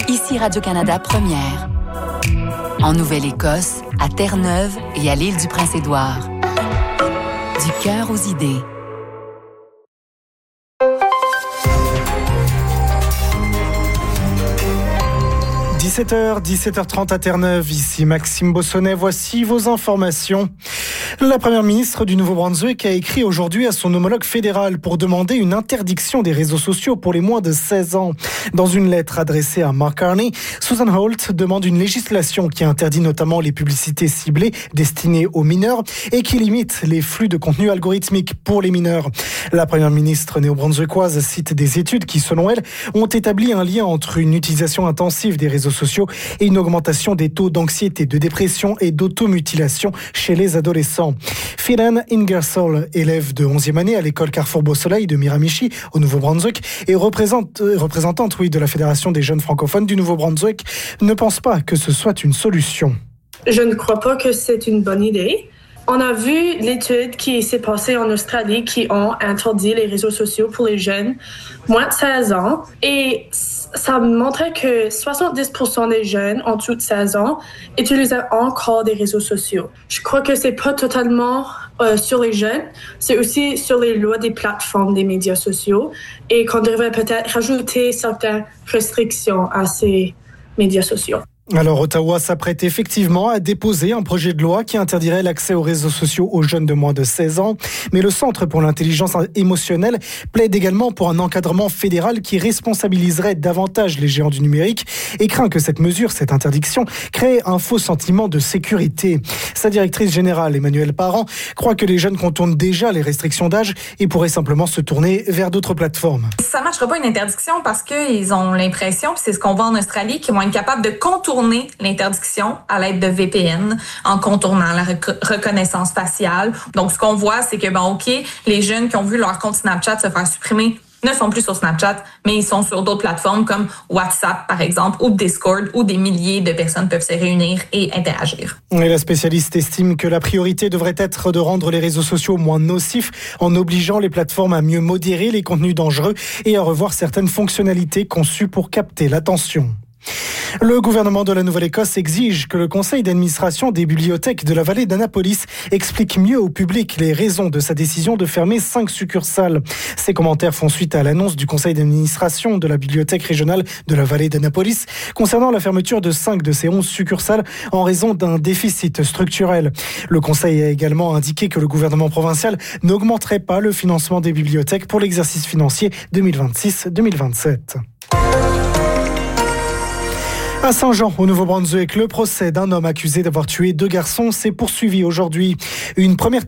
Ici Radio-Canada Première. En Nouvelle-Écosse, à Terre-Neuve et à l'île du Prince-Édouard. Du cœur aux idées. « 17h30 à Terre-Neuve, ici Maxime Bossonnet, voici vos informations. La première ministre du Nouveau-Brunswick a écrit aujourd'hui à son homologue fédéral pour demander une interdiction des réseaux sociaux pour les moins de 16 ans. Dans une lettre adressée à Mark Carney, Susan Holt demande une législation qui interdit notamment les publicités ciblées destinées aux mineurs et qui limite les flux de contenu algorithmique pour les mineurs. La première ministre néo-brunswickoise cite des études qui, selon elle, ont établi un lien entre une utilisation intensive des réseaux sociaux et une augmentation des taux d'anxiété, de dépression et d'automutilation chez les adolescents. Phelan Ingersoll, élève de 11e année à l'école Carrefour Beau-Soleil de Miramichi au Nouveau-Brunswick et représentante de la Fédération des jeunes francophones du Nouveau-Brunswick, ne pense pas que ce soit une solution. Je ne crois pas que c'est une bonne idée. On a vu l'étude qui s'est passée en Australie qui ont interdit les réseaux sociaux pour les jeunes moins de 16 ans et ça montrait que 70% des jeunes en dessous de 16 ans utilisaient encore des réseaux sociaux. Je crois que c'est pas totalement sur les jeunes, c'est aussi sur les lois des plateformes des médias sociaux et qu'on devrait peut-être rajouter certaines restrictions à ces médias sociaux. Alors, Ottawa s'apprête effectivement à déposer un projet de loi qui interdirait l'accès aux réseaux sociaux aux jeunes de moins de 16 ans. Mais le Centre pour l'intelligence émotionnelle plaide également pour un encadrement fédéral qui responsabiliserait davantage les géants du numérique et craint que cette mesure, cette interdiction, crée un faux sentiment de sécurité. Sa directrice générale, Emmanuelle Parent, croit que les jeunes contournent déjà les restrictions d'âge et pourraient simplement se tourner vers d'autres plateformes. Ça ne marchera pas une interdiction parce qu'ils ont l'impression, puis c'est ce qu'on voit en Australie, qu'ils vont être capables de contourner l'interdiction à l'aide de VPN en contournant la reconnaissance faciale. Donc, ce qu'on voit, c'est que, les jeunes qui ont vu leur compte Snapchat se faire supprimer ne sont plus sur Snapchat, mais ils sont sur d'autres plateformes comme WhatsApp, par exemple, ou Discord, où des milliers de personnes peuvent se réunir et interagir. Et la spécialiste estime que la priorité devrait être de rendre les réseaux sociaux moins nocifs en obligeant les plateformes à mieux modérer les contenus dangereux et à revoir certaines fonctionnalités conçues pour capter l'attention. Le gouvernement de la Nouvelle-Écosse exige que le conseil d'administration des bibliothèques de la vallée d'Annapolis explique mieux au public les raisons de sa décision de fermer 5 succursales. Ces commentaires font suite à l'annonce du conseil d'administration de la bibliothèque régionale de la vallée d'Annapolis concernant la fermeture de 5 de ces 11 succursales en raison d'un déficit structurel. Le conseil a également indiqué que le gouvernement provincial n'augmenterait pas le financement des bibliothèques pour l'exercice financier 2026-2027. À Saint-Jean, au Nouveau-Brunswick, le procès d'un homme accusé d'avoir tué 2 garçons s'est poursuivi aujourd'hui. Une première